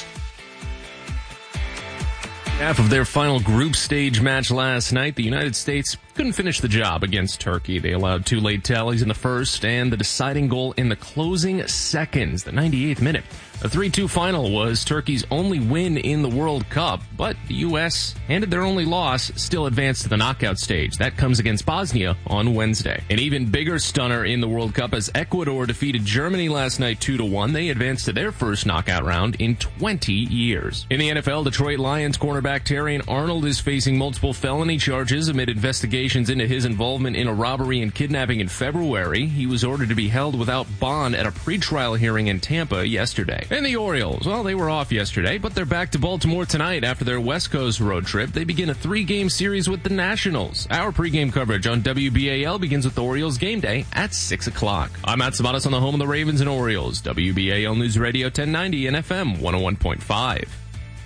Half of their final group stage match last night, the United States couldn't finish the job against Turkey. They allowed 2 late tallies in the first and the deciding goal in the closing seconds, the 98th minute. The 3-2 final was Turkey's only win in the World Cup, but the U.S. handed their only loss, still advanced to the knockout stage. That comes against Bosnia on Wednesday. An even bigger stunner in the World Cup as Ecuador defeated Germany last night 2-1. They advanced to their first knockout round in 20 years. In the NFL, Detroit Lions cornerback Terrion Arnold is facing multiple felony charges amid investigations into his involvement in a robbery and kidnapping in February. He was ordered to be held without bond at a pretrial hearing in Tampa yesterday. And the Orioles, well, they were off yesterday, but they're back to Baltimore tonight after their West Coast road trip. They begin a 3-game series with the Nationals. Our pregame coverage on WBAL begins with the Orioles game day at 6 o'clock. I'm Matt Sabatas on the home of the Ravens and Orioles, WBAL News Radio 1090 and FM 101.5.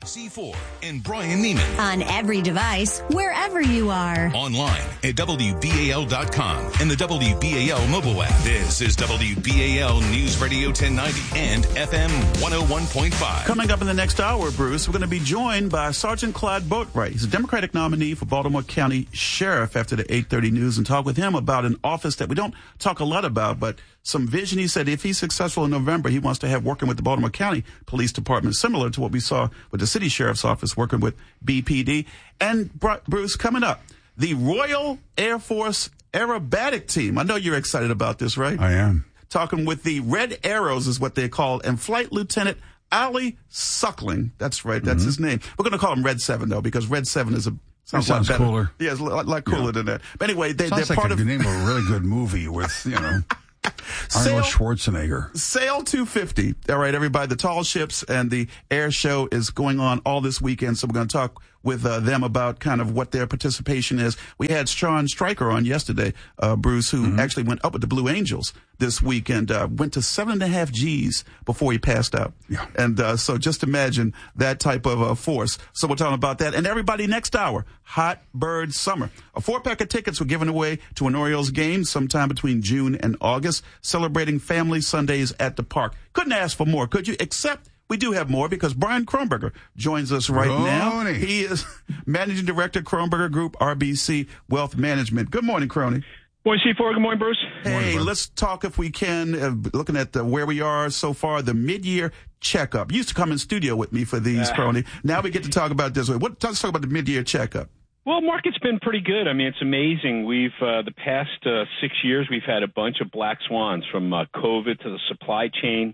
C4 and Brian Neiman. On every device, wherever you are. Online at WBAL.com and the WBAL mobile app. This is WBAL News Radio 1090 and FM 101.5. Coming up in the next hour, Bruce, we're going to be joined by Sergeant Clyde Boatwright. He's a Democratic nominee for Baltimore County Sheriff after the 8:30 news, and talk with him about an office that we don't talk a lot about, but some vision. He said if he's successful in November, he wants to have working with the Baltimore County Police Department, similar to what we saw with the City Sheriff's Office working with BPD. And Bruce, coming up, the Royal Air Force Aerobatic Team. I know you're excited about this, right? I am. Talking with the Red Arrows is what they're called, and Flight Lieutenant Ali Suckling. That's right. That's his name. We're going to call him Red 7, though, because Red 7 is sounds better. Cooler. Yeah, it's a lot cooler than that. But anyway, they're like part of the name of a really good movie with, Arnold Schwarzenegger. Sail 250. All right, everybody. The tall ships and the air show is going on all this weekend, so we're going to talk with them about kind of what their participation is. We had Sean Stryker on yesterday, Bruce, who actually went up with the Blue Angels this weekend, went to 7.5 Gs before he passed out. Yeah. And so just imagine that type of force. So we're talking about that. And everybody, next hour, Hot Bird Summer. A 4-pack of tickets were given away to an Orioles game sometime between June and August, celebrating Family Sundays at the park. Couldn't ask for more, could you? Except we do have more, because Brian Kronberger joins us right now. He is Managing Director, Kronberger Group, RBC Wealth Management. Good morning, Crony. Morning, C4. Good morning, Bruce. Hey, let's talk, if we can, looking at where we are so far, the mid-year checkup. You used to come in studio with me for these, Crony. Now we get to talk about this. Let's talk about the mid-year checkup. Well, market's been pretty good. I mean, it's amazing. We've the past 6 years, we've had a bunch of black swans, from COVID to the supply chain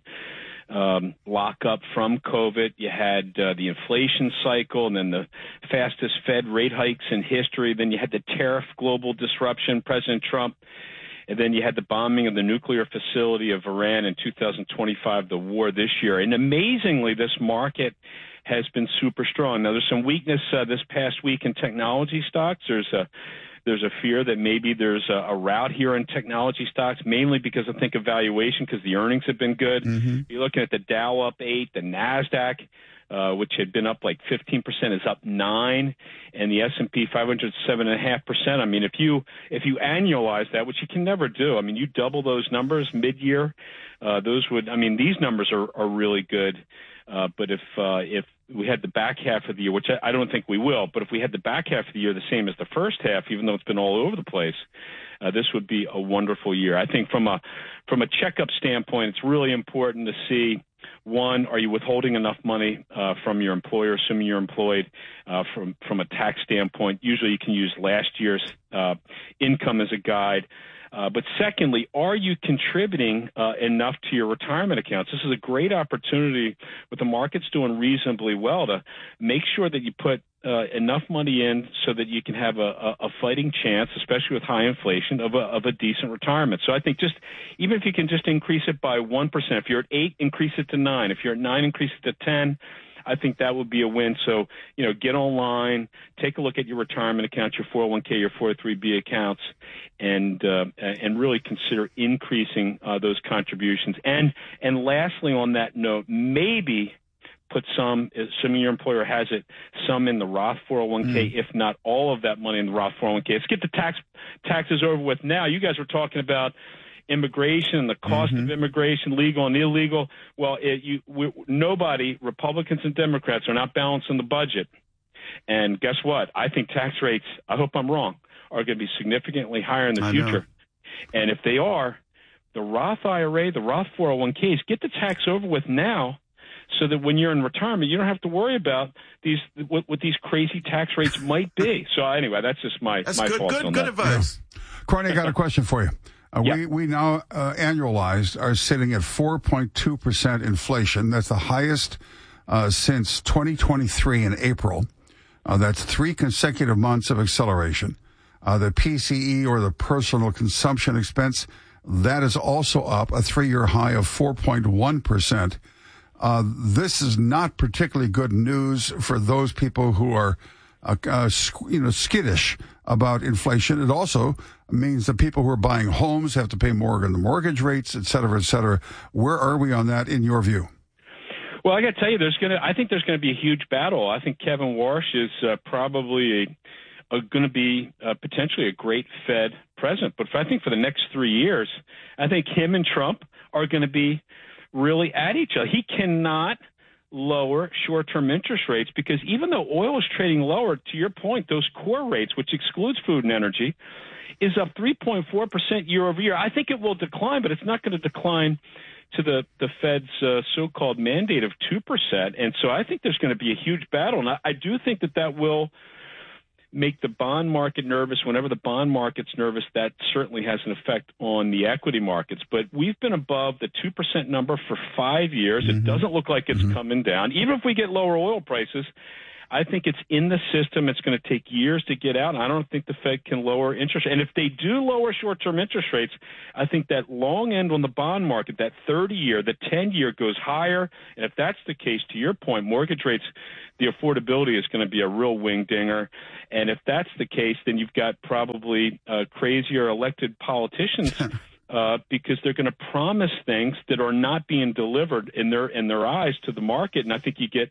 lockup from COVID. You had the inflation cycle, and then the fastest Fed rate hikes in history. Then you had the tariff global disruption, President Trump. And then you had the bombing of the nuclear facility of Iran in 2025, the war this year. And amazingly, this market has been super strong. Now, there's some weakness this past week in technology stocks. There's a fear that maybe there's a rout here in technology stocks, mainly because I think of valuation, because the earnings have been good. You're looking at the Dow up 8, the NASDAQ, which had been up like 15%, is up 9%, and the S&P 500 7.5%. I mean, if you annualize that, which you can never do, I mean, you double those numbers mid-year, these numbers are really good. But if we had the back half of the year, which I don't think we will, but if we had the back half of the year the same as the first half, even though it's been all over the place, this would be a wonderful year. I think from a checkup standpoint, it's really important to see, one, are you withholding enough money from your employer, assuming you're employed, from a tax standpoint? Usually you can use last year's income as a guide. But secondly, are you contributing enough to your retirement accounts? This is a great opportunity, with the markets doing reasonably well, to make sure that you put enough money in so that you can have a fighting chance, especially with high inflation, of a decent retirement. So I think even if you can just increase it by 1%, if you're at 8, increase it to 9. If you're at 9, increase it to 10. I think that would be a win. So, get online, take a look at your retirement accounts, your 401k, your 403b accounts, and really consider increasing those contributions. And lastly, on that note, maybe put some, assuming your employer has it, some in the Roth 401k, if not all of that money in the Roth 401k. Let's get the taxes over with now. You guys were talking about immigration, the cost of immigration, legal and illegal. Well, nobody, Republicans and Democrats, are not balancing the budget. And guess what? I think tax rates, I hope I'm wrong, are going to be significantly higher in the future. And if they are, the Roth IRA, the Roth 401ks, get the tax over with now, so that when you're in retirement, you don't have to worry about what these crazy tax rates might be. So anyway, that's just my thoughts on that. Good advice. Corny, I got a question for you. We now annualized are sitting at 4.2% inflation. That's the highest since 2023 in April. That's 3 consecutive months of acceleration. The PCE, or the personal consumption expense, that is also up, a 3-year high of 4.1%. This is not particularly good news for those people who are skittish about inflation. It also means that people who are buying homes have to pay more on the mortgage rates, et cetera, et cetera. Where are we on that in your view? Well, I got to tell you, I think there's going to be a huge battle. I think Kevin Warsh is probably going to be potentially a great Fed president. But I think for the next 3 years, I think him and Trump are going to be really at each other. He cannot lower short-term interest rates because even though oil is trading lower, to your point, those core rates, which excludes food and energy, is up 3.4% year over year. I think it will decline, but it's not going to decline to the Fed's so-called mandate of 2%. And so I think there's going to be a huge battle. And I do think that will make the bond market nervous. Whenever the bond market's nervous, that certainly has an effect on the equity markets. But we've been above the 2% number for 5 years. Mm-hmm. It doesn't look like it's coming down. Even if we get lower oil prices, I think it's in the system. It's going to take years to get out. I don't think the Fed can lower interest. And if they do lower short-term interest rates, I think that long end on the bond market, that 30-year, the 10-year goes higher. And if that's the case, to your point, mortgage rates, the affordability is going to be a real wing-dinger. And if that's the case, then you've got probably crazier elected politicians because they're going to promise things that are not being delivered in their eyes to the market. And I think you get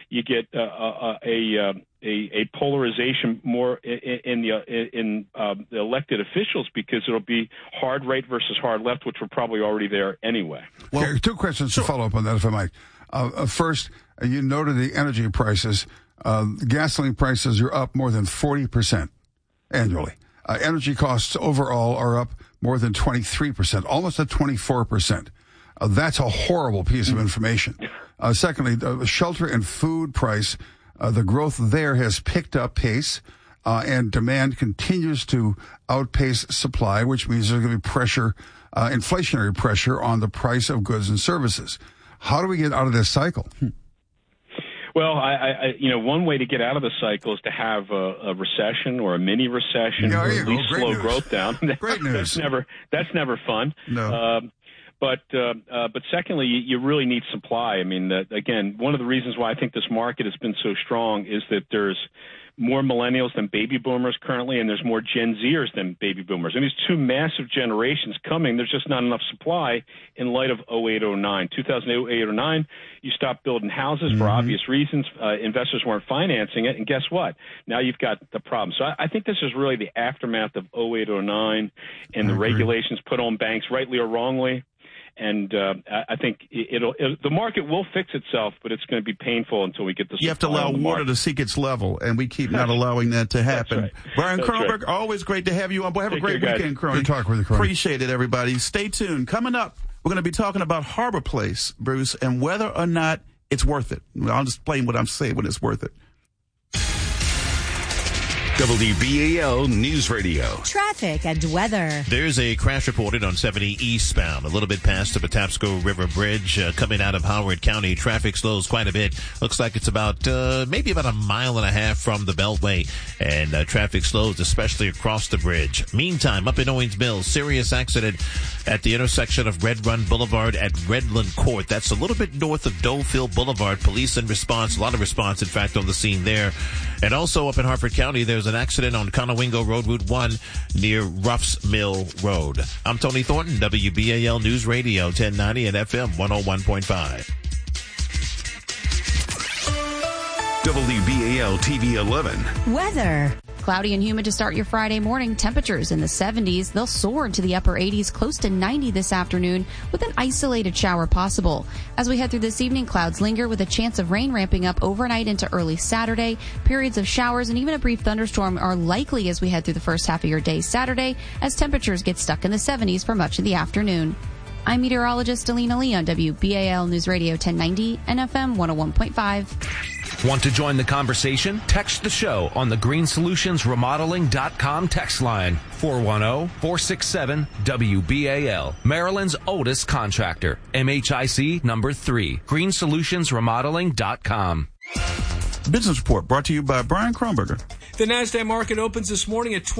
a polarization more in the elected officials because it'll be hard right versus hard left, which were probably already there anyway. Well, okay, two questions to follow up on that, if I might. First, you noted the energy prices. Gasoline prices are up more than 40% annually. Energy costs overall are up more than 23%, almost at 24%. That's a horrible piece of information. Secondly, the shelter and food price, the growth there has picked up pace, and demand continues to outpace supply, which means there's going to be pressure, inflationary pressure on the price of goods and services. How do we get out of this cycle? Well, one way to get out of the cycle is to have a recession or a mini recession, or at least slow growth down. Great news. That's never fun. No. But secondly, you really need supply. I mean, again, one of the reasons why I think this market has been so strong is that there's more millennials than baby boomers currently, and there's more Gen Zers than baby boomers. And these two massive generations coming, there's just not enough supply in light of 08-09. 2008-09, you stopped building houses for obvious reasons. Investors weren't financing it, and guess what? Now you've got the problem. So I think this is really the aftermath of 08-09 and the regulations put on banks, rightly or wrongly. And I think the market will fix itself, but it's going to be painful until we get the. You have to allow water to seek its level, and we keep not allowing that to happen. Right. Brian Kronberg, always great to have you on. Boy, have a great weekend, Crony. Good talk with you, Crony. Appreciate it, everybody. Stay tuned. Coming up, we're going to be talking about Harbor Place, Bruce, and whether or not it's worth it. I'll just explain what I'm saying when it's worth it. WBAL News Radio. Traffic and weather. There's a crash reported on 70 eastbound, a little bit past the Patapsco River Bridge, coming out of Howard County. Traffic slows quite a bit. Looks like it's about maybe about a mile and a half from the Beltway, and traffic slows, especially across the bridge. Meantime, up in Owings Mills, serious accident at the intersection of Red Run Boulevard at Redland Court. That's a little bit north of Dolefield Boulevard. Police in response, a lot of response, in fact, on the scene there. And also up in Harford County, there's an accident on Conowingo Road, Route 1, near Ruff's Mill Road. I'm Tony Thornton, WBAL News Radio, 1090 and FM 101.5. WBAL TV 11. Weather. Cloudy and humid to start your Friday morning. Temperatures in the 70s. They'll soar into the upper 80s, close to 90 this afternoon, with an isolated shower possible. As we head through this evening, clouds linger with a chance of rain ramping up overnight into early Saturday. Periods of showers and even a brief thunderstorm are likely as we head through the first half of your day Saturday, as temperatures get stuck in the 70s for much of the afternoon. I'm meteorologist Alina Lee on WBAL News Radio 1090 and FM 101.5. Want to join the conversation? Text the show on the greensolutionsremodeling.com text line, 410-467-WBAL. Maryland's oldest contractor, MHIC number 3, greensolutionsremodeling.com. Business Report brought to you by Brian Kronberger. The NASDAQ market opens this morning at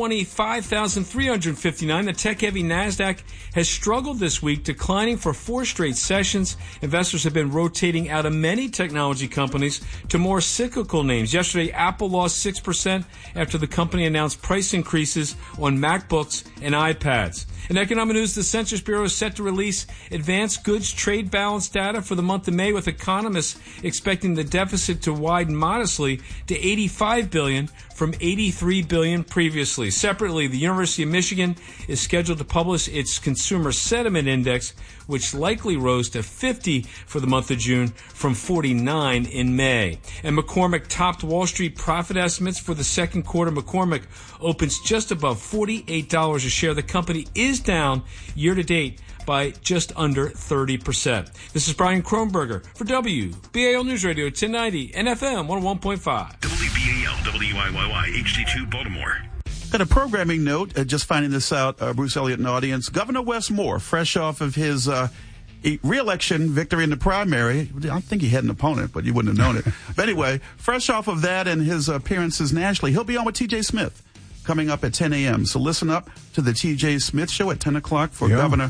25,359. The tech-heavy NASDAQ has struggled this week, declining for 4 straight sessions. Investors have been rotating out of many technology companies to more cyclical names. Yesterday, Apple lost 6% after the company announced price increases on MacBooks and iPads. In economic news, the Census Bureau is set to release advanced goods trade balance data for the month of May, with economists expecting the deficit to widen modestly to $85 billion from $83 billion previously. Separately, the University of Michigan is scheduled to publish its Consumer Sentiment Index, which likely rose to 50 for the month of June from 49 in May. And McCormick topped Wall Street profit estimates for the second quarter. McCormick opens just above $48 a share. The company is down year to date by just under 30%. This is Brian Kronberger for WBAL News Radio 1090 and FM 101.5. WBAL, WIYY, HD2 Baltimore. Got a programming note, just finding this out, Bruce Elliott and audience. Governor Wes Moore, fresh off of his re-election victory in the primary. I think he had an opponent, but you wouldn't have known it. But anyway, fresh off of that and his appearances nationally, he'll be on with T.J. Smith coming up at 10 a.m. So listen up to the T.J. Smith Show at 10 o'clock for Governor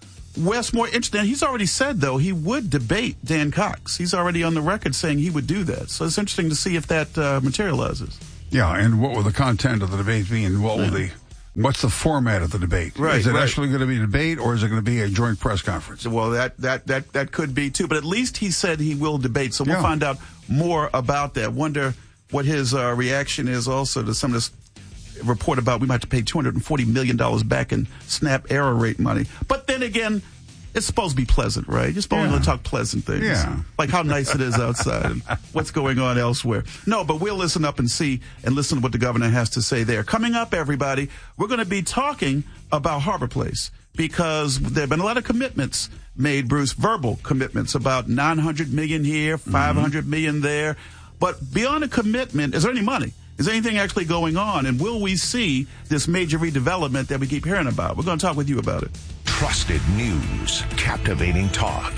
Wes Moore. Interesting. He's already said, though, he would debate Dan Cox. He's already on the record saying he would do that. So it's interesting to see if that materializes. Yeah, and what will the content of the debate be, and what's the format of the debate? Right, is it actually going to be a debate, or is it going to be a joint press conference? Well, that could be, too. But at least he said he will debate, so we'll find out more about that. Wonder what his reaction is also to some of this report about we might have to pay $240 million back in SNAP error rate money. But then again, it's supposed to be pleasant, right? You're supposed to talk pleasant things. Yeah. Like how nice it is outside and what's going on elsewhere. No, but we'll listen up and see and listen to what the governor has to say there. Coming up, everybody, we're going to be talking about Harbor Place because there have been a lot of commitments made, Bruce, verbal commitments about $900 million here, $500 million there. But beyond a commitment, is there any money? Is anything actually going on? And will we see this major redevelopment that we keep hearing about? We're going to talk with you about it. Trusted news, captivating talk.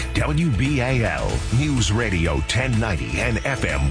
WBAL News Radio 1090 and FM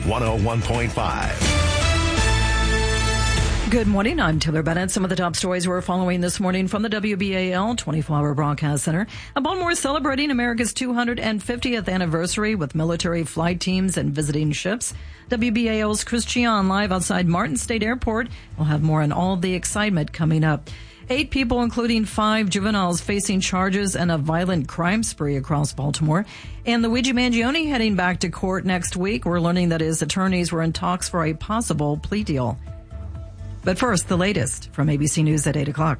101.5. Good morning. I'm Taylor Bennett. Some of the top stories we're following this morning from the WBAL 24-hour broadcast center. Baltimore is celebrating America's 250th anniversary with military flight teams and visiting ships. WBAL's Chris Chion live outside Martin State Airport. We'll have more on all the excitement coming up. 8 people, including 5 juveniles, facing charges in a violent crime spree across Baltimore. And Luigi Mangione heading back to court next week. We're learning that his attorneys were in talks for a possible plea deal. But first, the latest from ABC News at 8 o'clock.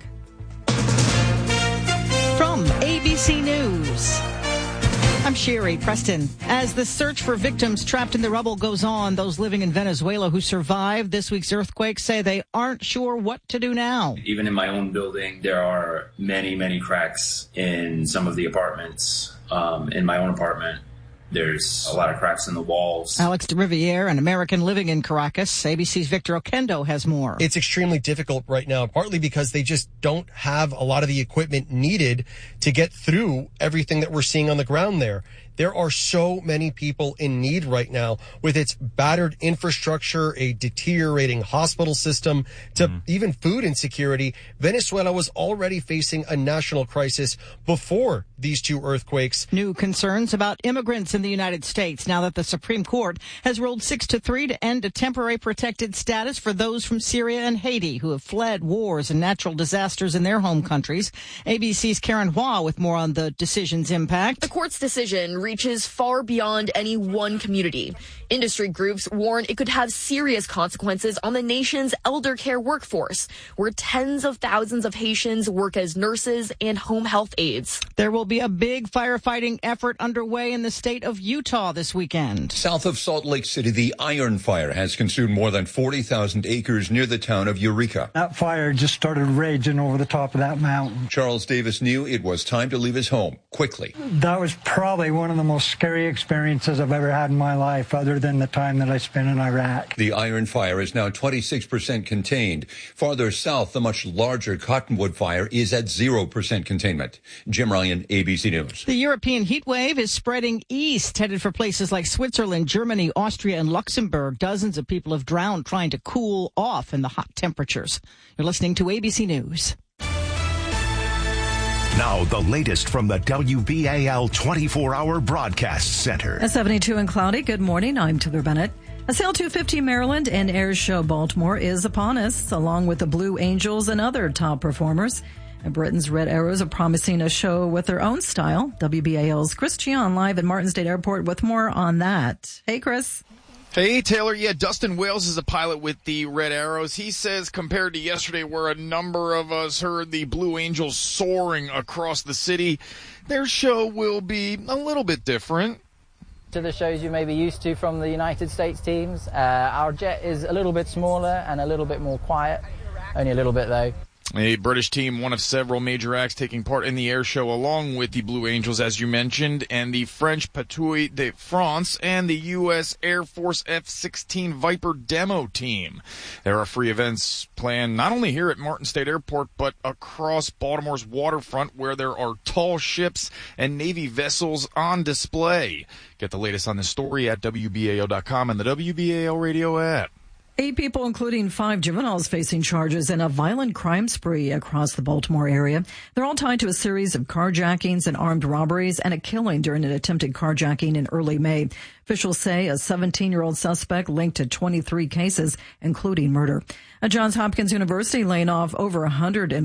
From ABC News, I'm Sherry Preston. As the search for victims trapped in the rubble goes on, those living in Venezuela who survived this week's earthquake say they aren't sure what to do now. Even in my own building, there are many, many cracks in some of the apartments. In my own apartment, there's a lot of cracks in the walls. Alex de Riviere, an American living in Caracas. ABC's Victor Oquendo has more. It's extremely difficult right now, partly because they just don't have a lot of the equipment needed to get through everything that we're seeing on the ground there. There are so many people in need right now with its battered infrastructure, a deteriorating hospital system, to even food insecurity. Venezuela was already facing a national crisis before these 2 earthquakes. New concerns about immigrants in the United States now that the Supreme Court has ruled 6-3 to end a temporary protected status for those from Syria and Haiti who have fled wars and natural disasters in their home countries. ABC's Karen Hua with more on the decision's impact. The court's decision reaches far beyond any one community. Industry groups warn it could have serious consequences on the nation's elder care workforce, where tens of thousands of Haitians work as nurses and home health aides. There will be a big firefighting effort underway in the state of Utah this weekend. South of Salt Lake City, the Iron Fire has consumed more than 40,000 acres near the town of Eureka. That fire just started raging over the top of that mountain. Charles Davis knew it was time to leave his home quickly. That was probably one of of the most scary experiences I've ever had in my life, other than the time that I spent in Iraq. The Iron Fire is now 26% contained. Farther south, the much larger Cottonwood Fire is at 0% containment. Jim Ryan, ABC News. The European heat wave is spreading east, headed for places like Switzerland, Germany, Austria, and Luxembourg. Dozens of people have drowned trying to cool off in the hot temperatures. You're listening to ABC News. Now, the latest from the WBAL 24-hour broadcast center. At 72 and cloudy. Good morning. I'm Taylor Bennett. A Sail 250 Maryland and Air Show Baltimore is upon us, along with the Blue Angels and other top performers. And Britain's Red Arrows are promising a show with their own style. WBAL's Chris Chion live at Martin State Airport with more on that. Hey, Chris. Hey, Taylor. Yeah, Dustin Wales is a pilot with the Red Arrows. He says compared to yesterday where a number of us heard the Blue Angels soaring across the city, their show will be a little bit different. To the shows you may be used to from the United States teams. Our jet is a little bit smaller and a little bit more quiet. Only a little bit, though. A British team, one of several major acts taking part in the air show along with the Blue Angels, as you mentioned, and the French Patrouille de France and the U.S. Air Force F-16 Viper demo team. There are free events planned not only here at Martin State Airport, but across Baltimore's waterfront where there are tall ships and Navy vessels on display. Get the latest on this story at WBAL.com and the WBAL radio app. 8 people, including 5 juveniles, facing charges in a violent crime spree across the Baltimore area. They're all tied to a series of carjackings and armed robberies and a killing during an attempted carjacking in early May. Officials say a 17-year-old suspect linked to 23 cases, including murder. At Johns Hopkins University laying off over 100